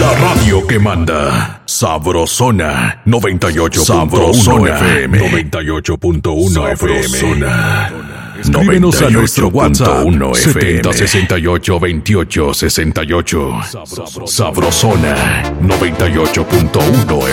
La radio que manda. Sabrosona 98.1 FM. 98.1 FM. Escríbenos a nuestro WhatsApp 7068282868. Sabrosona 98.1